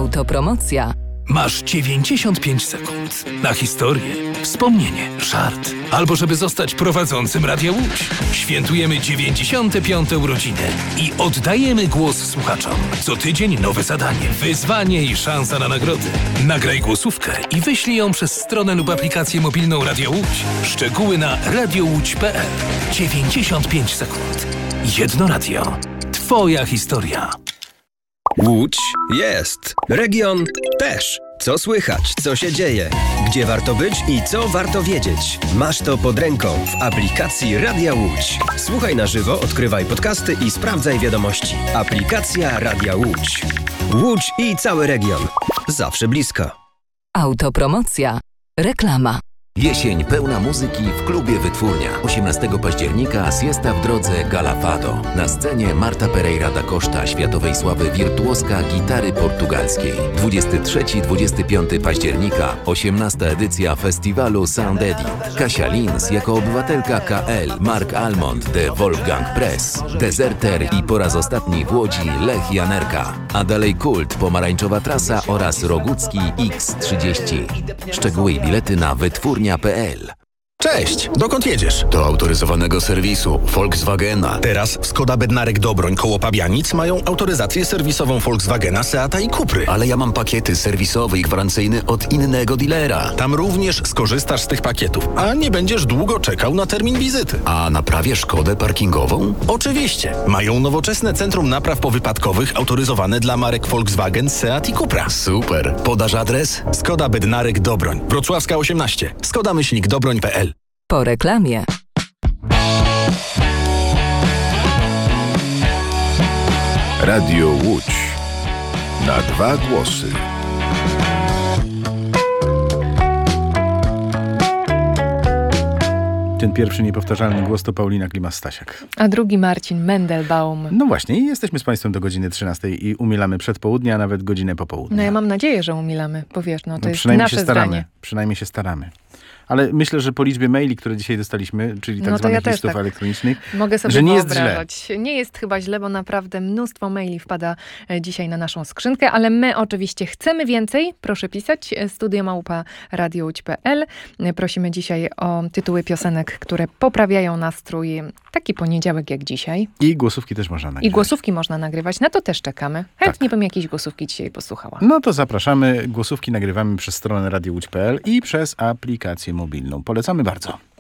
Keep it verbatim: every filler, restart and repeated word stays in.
Autopromocja. Masz dziewięćdziesiąt pięć sekund na historię, wspomnienie, żart, albo żeby zostać prowadzącym Radia Łódź. Świętujemy dziewięćdziesiąte piąte urodziny i oddajemy głos słuchaczom. Co tydzień nowe zadanie, wyzwanie i szansa na nagrody. Nagraj głosówkę i wyślij ją przez stronę lub aplikację mobilną Radia Łódź. Szczegóły na radiowódź kropka pe el. dziewięćdziesiąt pięć sekund. Jedno radio. Twoja historia. Łódź jest. Region też. Co słychać, co się dzieje, gdzie warto być i co warto wiedzieć. Masz to pod ręką w aplikacji Radia Łódź. Słuchaj na żywo, odkrywaj podcasty i sprawdzaj wiadomości. Aplikacja Radia Łódź. Łódź i cały region. Zawsze blisko. Autopromocja. Reklama. Jesień pełna muzyki w klubie Wytwórnia. osiemnastego października Siesta w drodze Gala Fado. Na scenie Marta Pereira da Costa, światowej sławy wirtuoska gitary portugalskiej. dwudziestego trzeciego do dwudziestego piątego października osiemnasta edycja festiwalu Sound Eddy. Kasia Lins jako obywatelka K L, Mark Almond de Wolfgang Press, Deserter i po raz ostatni w Łodzi Lech Janerka. A dalej Kult, Pomarańczowa Trasa oraz Rogucki X trzydzieści. Szczegóły i bilety na wytwórnia kropka pe el. Cześć, dokąd jedziesz? Do autoryzowanego serwisu Volkswagena. Teraz Skoda Bednarek Dobroń koło Pabianic mają autoryzację serwisową Volkswagena, Seata i Cupry. Ale ja mam pakiety serwisowe i gwarancyjne od innego dealera. Tam również skorzystasz z tych pakietów, a nie będziesz długo czekał na termin wizyty. A naprawię Szkodę parkingową? Oczywiście. Mają nowoczesne centrum napraw powypadkowych autoryzowane dla marek Volkswagen, Seat i Cupra. Super. Podasz adres? Skoda Bednarek Dobroń. Wrocławska osiemnaście. Skoda myślnik dobroń kropka pe el. Po reklamie. Radio Łódź. Na dwa głosy. Ten pierwszy niepowtarzalny głos to Paulina Klimas-Stasiak. A drugi Marcin Mendelbaum. No właśnie, i jesteśmy z Państwem do godziny trzynastej i umilamy przedpołudnie, a nawet godzinę popołudnia. No ja mam nadzieję, że umilamy, bo wiesz, no to no, jest przynajmniej nasze się staramy. zdanie. Przynajmniej się staramy. Ale myślę, że po liczbie maili, które dzisiaj dostaliśmy, czyli tak no zwanych ja listów tak elektronicznych, mogę sobie że nie jest wyobrażać. źle. Nie jest chyba źle, bo naprawdę mnóstwo maili wpada dzisiaj na naszą skrzynkę, ale my oczywiście chcemy więcej. Proszę pisać. studio małpa radiowódź kropka pe el. Prosimy dzisiaj o tytuły piosenek, które poprawiają nastrój. Taki poniedziałek jak dzisiaj. I głosówki też można nagrywać. I głosówki można nagrywać. Na to też czekamy. Chętnie tak. bym jakieś głosówki dzisiaj posłuchała. No to zapraszamy. Głosówki nagrywamy przez stronę radiowódź kropka pe el i przez aplikację mobilną. Polecamy bardzo.